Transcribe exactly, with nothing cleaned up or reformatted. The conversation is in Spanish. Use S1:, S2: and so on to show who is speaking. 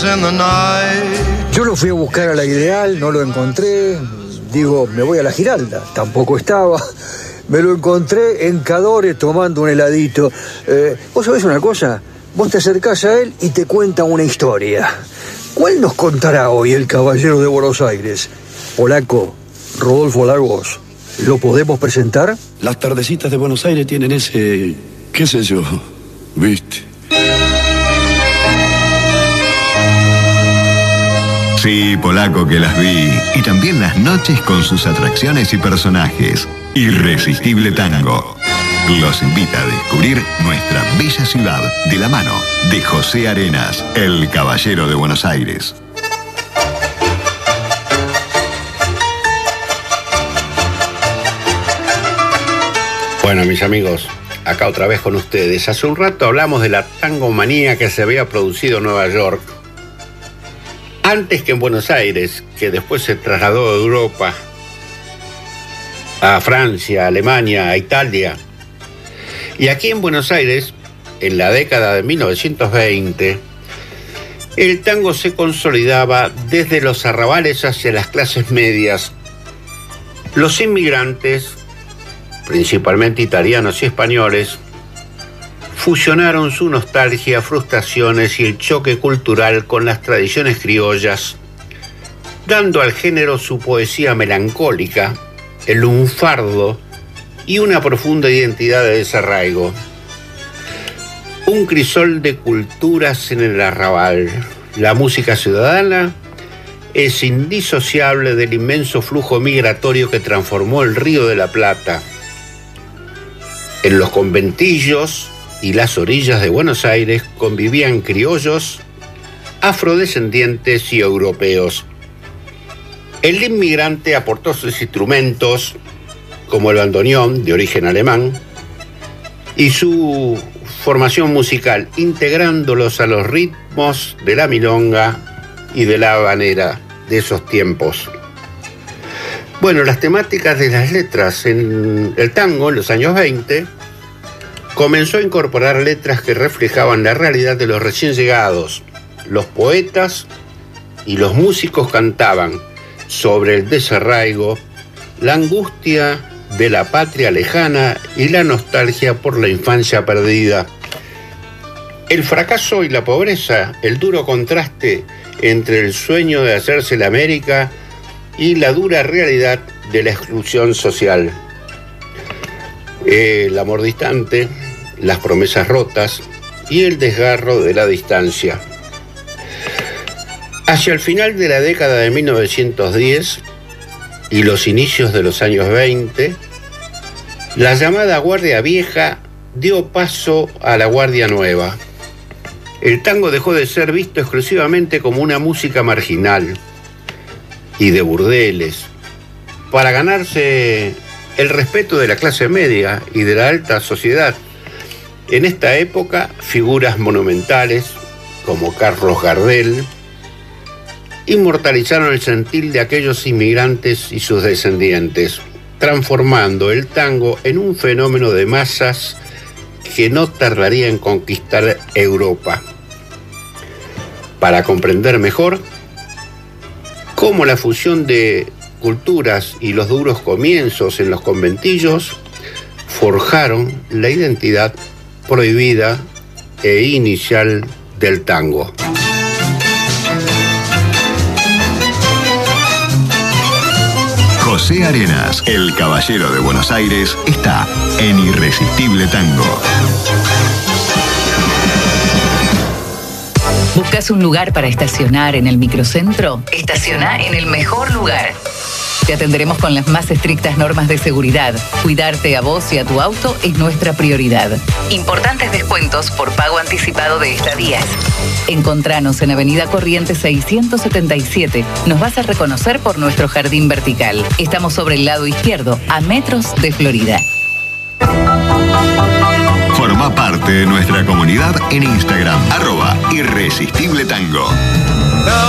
S1: Yo lo fui a buscar a la Ideal, no lo encontré. Digo, me voy a la Giralda, tampoco estaba. Me lo encontré en Cadore tomando un heladito. Eh, ¿Vos sabés una cosa? Vos te acercás a él y te cuenta una historia. ¿Cuál nos contará hoy el caballero de Buenos Aires? Polaco, Rodolfo Lagos, ¿lo podemos presentar?
S2: Las tardecitas de Buenos Aires tienen ese... qué sé yo, ¿viste?
S3: Sí, Polaco, que las vi. Y también las noches con sus atracciones y personajes. Irresistible Tango los invita a descubrir nuestra bella ciudad de la mano de José Arenas, el caballero de Buenos Aires.
S4: Bueno, mis amigos, acá otra vez con ustedes. Hace un rato hablamos de la tangomanía que se había producido en Nueva York antes que en Buenos Aires, que después se trasladó de Europa a Francia, a Alemania, a Italia. Y aquí en Buenos Aires, en la década de mil novecientos veinte, el tango se consolidaba desde los arrabales hacia las clases medias. Los inmigrantes, principalmente italianos y españoles, fusionaron su nostalgia, frustraciones y el choque cultural con las tradiciones criollas, dando al género su poesía melancólica, el lunfardo y una profunda identidad de desarraigo. Un crisol de culturas en el arrabal. La música ciudadana es indisociable del inmenso flujo migratorio que transformó el Río de la Plata. En los conventillos y las orillas de Buenos Aires convivían criollos, afrodescendientes y europeos. El inmigrante aportó sus instrumentos, como el bandoneón, de origen alemán, y su formación musical, integrándolos a los ritmos de la milonga y de la habanera de esos tiempos. Bueno, las temáticas de las letras en el tango, en los años veinte, comenzó a incorporar letras que reflejaban la realidad de los recién llegados. Los poetas y los músicos cantaban sobre el desarraigo, la angustia de la patria lejana y la nostalgia por la infancia perdida. El fracaso y la pobreza, el duro contraste entre el sueño de hacerse la América y la dura realidad de la exclusión social. El amor distante, las promesas rotas y el desgarro de la distancia. Hacia el final de la década de mil novecientos diez y los inicios de los años veinte, la llamada Guardia Vieja dio paso a la Guardia Nueva. El tango dejó de ser visto exclusivamente como una música marginal y de burdeles, para ganarse el respeto de la clase media y de la alta sociedad. En esta época, figuras monumentales como Carlos Gardel inmortalizaron el sentir de aquellos inmigrantes y sus descendientes, transformando el tango en un fenómeno de masas que no tardaría en conquistar Europa. Para comprender mejor cómo la fusión de culturas y los duros comienzos en los conventillos forjaron la identidad prohibida e inicial del tango.
S3: José Arenas, el caballero de Buenos Aires, está en Irresistible Tango.
S5: ¿Buscas un lugar para estacionar en el microcentro? Estaciona en el mejor lugar. Te atenderemos con las más estrictas normas de seguridad. Cuidarte a vos y a tu auto es nuestra prioridad. Importantes descuentos por pago anticipado de estadías. Encontranos en Avenida Corrientes seiscientos setenta y siete. Nos vas a reconocer por nuestro jardín vertical. Estamos sobre el lado izquierdo, a metros de Florida.
S3: Forma parte de nuestra comunidad en Instagram, arroba Irresistible Tango.